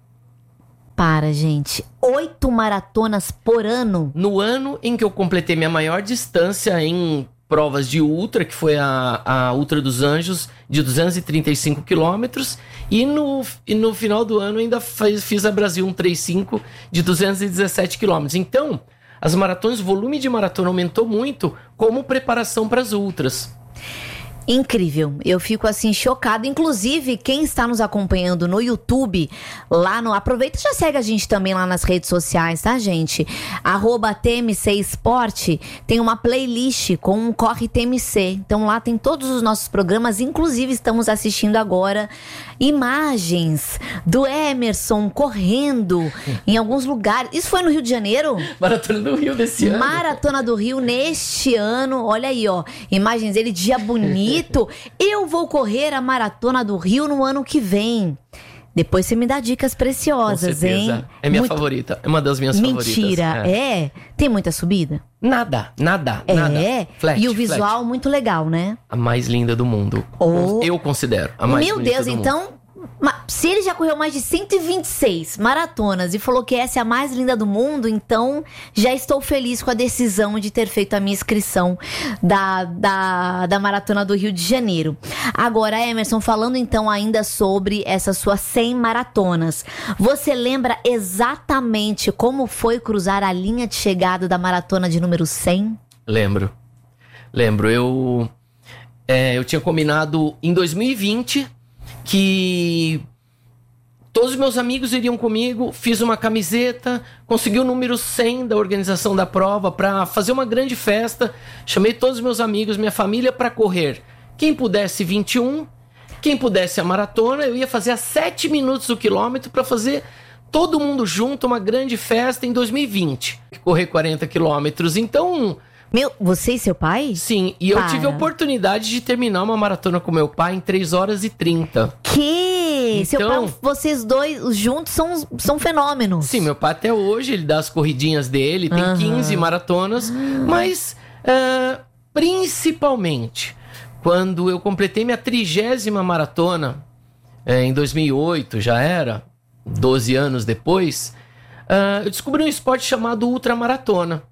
I: Para, gente. 8 maratonas por ano?
K: No ano em que eu completei minha maior distância em provas de ultra, que foi a Ultra dos Anjos, de 235 quilômetros. E no final do ano ainda fiz a Brasil 135 de 217 quilômetros. Então, as maratonas, o volume de maratona aumentou muito como preparação para as ultras.
I: Incrível, eu fico assim chocada. Inclusive, quem está nos acompanhando no YouTube, aproveita e já segue a gente também lá nas redes sociais, tá, gente? @TMC Esporte tem uma playlist com um Corre TMC. Então lá tem todos os nossos programas, inclusive estamos assistindo agora imagens do Emerson correndo em alguns lugares. Isso foi no Rio de Janeiro?
K: Maratona do Rio desse ano.
I: Maratona do Rio neste ano. Olha aí, ó, imagens dele, dia bonito. Eu vou correr a Maratona do Rio no ano que vem. Depois você me dá dicas preciosas, hein?
K: É minha favorita. É uma das minhas favoritas.
I: Mentira, é? Tem muita subida?
K: Nada.
I: É?
K: Flat,
I: e o visual muito legal, né?
K: A mais linda do mundo. Eu considero a mais linda do mundo.
I: Meu Deus, então... Se ele já correu mais de 126 maratonas e falou que essa é a mais linda do mundo, então já estou feliz com a decisão de ter feito a minha inscrição da Maratona do Rio de Janeiro. Agora, Emerson, falando então ainda sobre essas suas 100 maratonas, você lembra exatamente como foi cruzar a linha de chegada da maratona de número 100?
K: Lembro. Eu tinha combinado em 2020... que todos os meus amigos iriam comigo, fiz uma camiseta, consegui o número 100 da organização da prova para fazer uma grande festa, chamei todos os meus amigos, minha família para correr. Quem pudesse 21, quem pudesse a maratona, eu ia fazer a 7 minutos do quilômetro para fazer todo mundo junto, uma grande festa em 2020. Correr 40 quilômetros, então...
I: Você e seu pai?
K: Sim, e eu tive a oportunidade de terminar uma maratona com meu pai em 3 horas e 30.
I: Que?
K: Então,
I: seu pai, vocês dois juntos são fenômenos.
K: Sim, meu pai até hoje, ele dá as corridinhas dele, tem 15 maratonas, mas principalmente quando eu completei minha 30ª maratona, em 2008 já era, 12 anos depois, eu descobri um esporte chamado ultramaratona.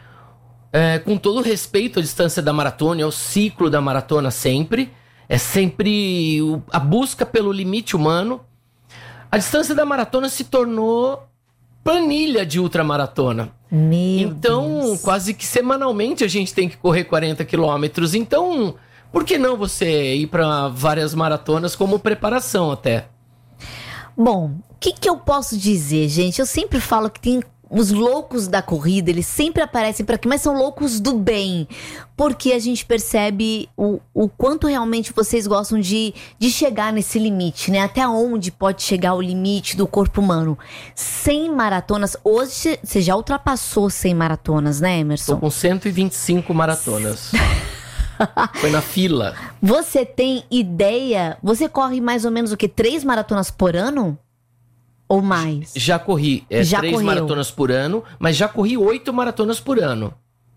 K: Com todo respeito à distância da maratona, ao ciclo da maratona sempre, é sempre a busca pelo limite humano. A distância da maratona se tornou planilha de ultramaratona. Então, Deus. Quase que semanalmente a gente tem que correr 40 quilômetros. Então, por que não você ir para várias maratonas como preparação até?
I: Bom, o que eu posso dizer, gente? Eu sempre falo que tem... Os loucos da corrida, eles sempre aparecem por aqui, mas são loucos do bem. Porque a gente percebe o quanto realmente vocês gostam de chegar nesse limite, né? Até onde pode chegar o limite do corpo humano. 100 maratonas. Hoje você já ultrapassou 100 maratonas, né, Emerson?
K: Tô com 125 maratonas. Foi na fila.
I: Você tem ideia? Você corre mais ou menos o quê? 3 maratonas por ano? Ou mais?
K: Já corri 3 maratonas por ano, mas já corri 8 maratonas por ano.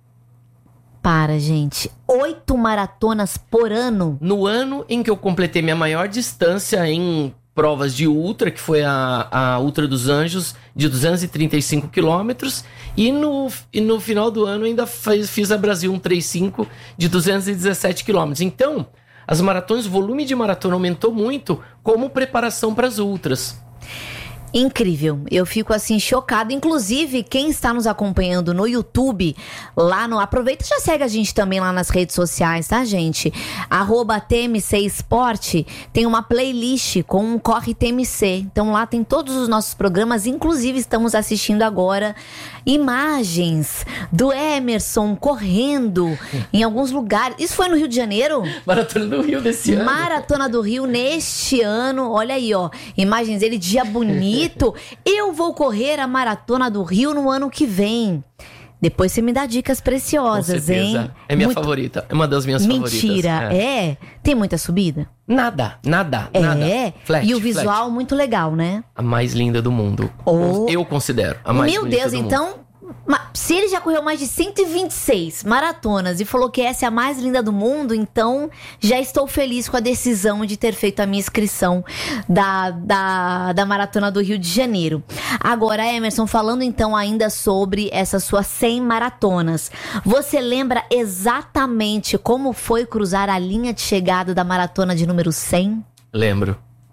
I: Para, gente. 8 maratonas por ano?
K: No ano em que eu completei minha maior distância em provas de ultra, que foi a Ultra dos Anjos, de 235 quilômetros. E no final do ano ainda fiz a Brasil 135 de 217 quilômetros. Então, as maratonas, o volume de maratona aumentou muito como preparação para as ultras.
I: Incrível, eu fico assim chocada. Inclusive, quem está nos acompanhando no YouTube, aproveita e já segue a gente também lá nas redes sociais, tá, gente? @TMC Esporte tem uma playlist com um Corre TMC. Então lá tem todos os nossos programas, inclusive estamos assistindo agora imagens do Emerson correndo em alguns lugares. Isso foi no Rio de Janeiro?
K: Maratona do Rio desse ano.
I: Maratona do Rio neste ano. Olha aí, ó. Imagens dele, dia bonito. Eu vou correr a Maratona do Rio no ano que vem. Depois você me dá dicas preciosas,
K: Com certeza.
I: hein?
K: É minha favorita. É uma das minhas favoritas.
I: Mentira, é? Tem muita subida?
K: Nada.
I: É?
K: Flat,
I: e o visual muito legal, né?
K: A mais linda do mundo. Eu considero a mais
I: Meu
K: bonita
I: Deus,
K: do mundo.
I: então... Se ele já correu mais de 126 maratonas e falou que essa é a mais linda do mundo, então já estou feliz com a decisão de ter feito a minha inscrição da Maratona do Rio de Janeiro. Agora, Emerson, falando então ainda sobre essas suas 100 maratonas, você lembra exatamente como foi cruzar a linha de chegada da maratona de número 100?
K: Lembro.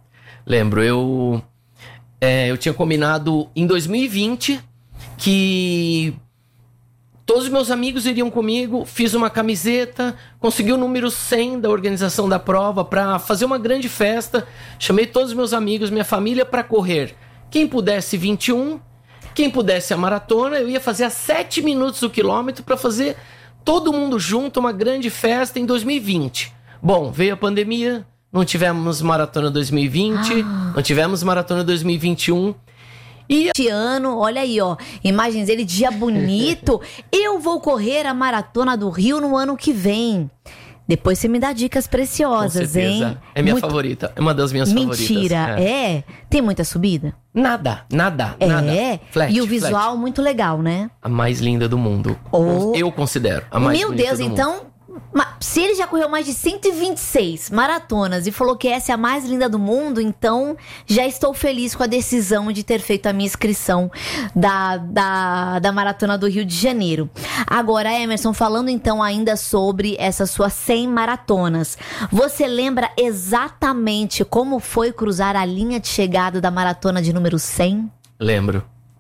K: Eu tinha combinado em 2020 que todos os meus amigos iriam comigo, fiz uma camiseta, consegui o número 100 da organização da prova para fazer uma grande festa, chamei todos os meus amigos, minha família para correr. Quem pudesse 21, quem pudesse a maratona, eu ia fazer a 7 minutos o quilômetro para fazer todo mundo junto, uma grande festa em 2020. Bom, veio a pandemia, não tivemos maratona 2020, não tivemos maratona 2021. E
I: este ano, olha aí, ó, imagens dele, dia bonito. Eu vou correr a Maratona do Rio no ano que vem. Depois você me dá dicas preciosas, hein?
K: É minha favorita, é uma das minhas favoritas.
I: Mentira, é? Tem muita subida?
K: Nada.
I: É?
K: Flat,
I: e o visual muito legal, né?
K: A mais linda do mundo. Eu considero a mais
I: Meu
K: bonita
I: Deus,
K: do mundo.
I: então... Se ele já correu mais de 126 maratonas e falou que essa é a mais linda do mundo, então já estou feliz com a decisão de ter feito a minha inscrição da Maratona do Rio de Janeiro. Agora, Emerson, falando então ainda sobre essas suas 100 maratonas, você lembra exatamente como foi cruzar a linha de chegada da maratona de número 100?
K: Lembro.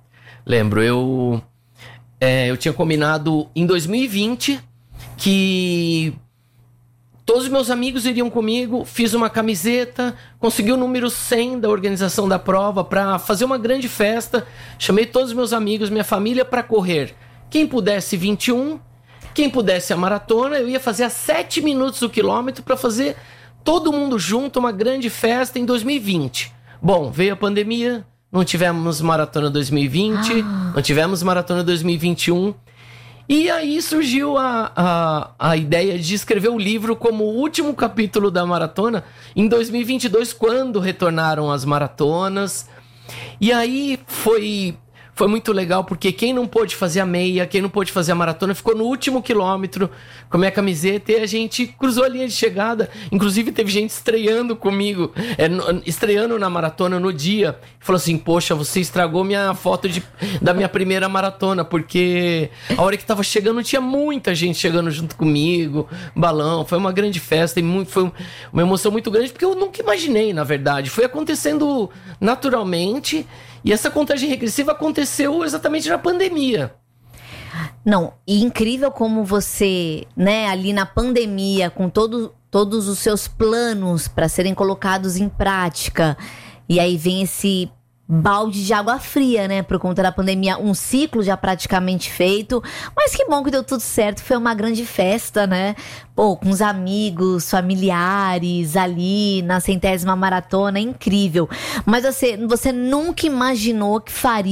K: Eu tinha combinado em 2020 que todos os meus amigos iriam comigo, fiz uma camiseta, consegui o número 100 da organização da prova para fazer uma grande festa, chamei todos os meus amigos, minha família para correr. Quem pudesse 21, quem pudesse a maratona, eu ia fazer a 7 minutos o quilômetro para fazer todo mundo junto, uma grande festa em 2020. Bom, veio a pandemia, não tivemos maratona 2020, não tivemos maratona 2021. E aí surgiu a ideia de escrever o livro como o último capítulo da maratona em 2022, quando retornaram as maratonas. E aí foi muito legal, porque quem não pôde fazer a meia, quem não pôde fazer a maratona, ficou no último quilômetro com a minha camiseta e a gente cruzou a linha de chegada. Inclusive teve gente estreando comigo, estreando na maratona no dia. Falou assim, poxa, você estragou minha foto da minha primeira maratona, porque a hora que tava chegando tinha muita gente chegando junto comigo, balão, foi uma grande festa e foi uma emoção muito grande, porque eu nunca imaginei, na verdade. Foi acontecendo naturalmente. E essa contagem regressiva aconteceu exatamente na pandemia.
I: Não, e incrível como você, né, ali na pandemia, com todos os seus planos para serem colocados em prática, e aí vem esse balde de água fria, né, por conta da pandemia, um ciclo já praticamente feito, mas que bom que deu tudo certo, foi uma grande festa, né, pô, com os amigos, familiares ali na 100ª maratona, incrível, mas você nunca imaginou que faria.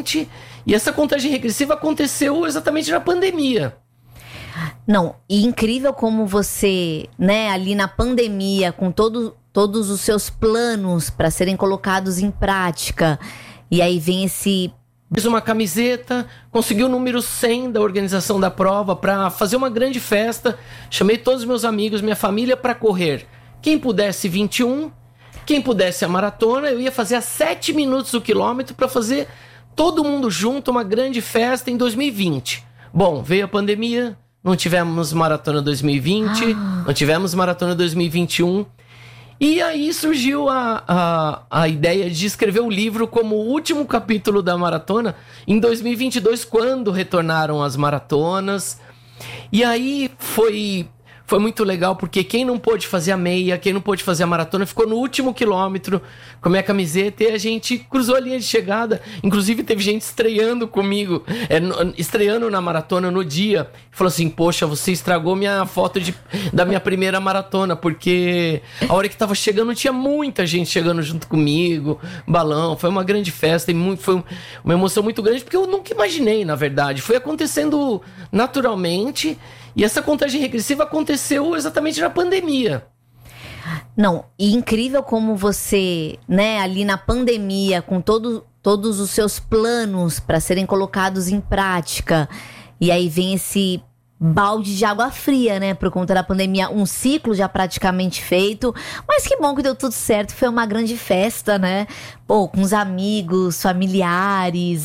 K: E essa contagem regressiva aconteceu exatamente na pandemia.
I: Não, e incrível como você, né, ali na pandemia, com todos os seus planos para serem colocados em prática, e aí vem esse...
K: Fiz uma camiseta, consegui o número 100 da organização da prova para fazer uma grande festa, chamei todos os meus amigos, minha família para correr. Quem pudesse 21, quem pudesse a maratona, eu ia fazer a 7 minutos o quilômetro para fazer todo mundo junto, uma grande festa em 2020. Bom, veio a pandemia, não tivemos maratona 2020, não tivemos maratona 2021. E aí surgiu a ideia de escrever o livro como o último capítulo da maratona em 2022, quando retornaram as maratonas. E aí foi muito legal, porque quem não pôde fazer a meia, quem não pôde fazer a maratona, ficou no último quilômetro com a minha camiseta e a gente cruzou a linha de chegada. Inclusive teve gente estreando comigo, estreando na maratona no dia. Falou assim, poxa, você estragou minha foto da minha primeira maratona, porque a hora que tava chegando tinha muita gente chegando junto comigo, balão, foi uma grande festa e foi uma emoção muito grande, porque eu nunca imaginei, na verdade. Foi acontecendo naturalmente. E essa contagem regressiva aconteceu exatamente na pandemia.
I: Não, e incrível como você, né, ali na pandemia, com todos os seus planos para serem colocados em prática, e aí vem esse balde de água fria, né, por conta da pandemia, um ciclo já praticamente feito, mas que bom que deu tudo certo, foi uma grande festa, né, pô, com os amigos, familiares,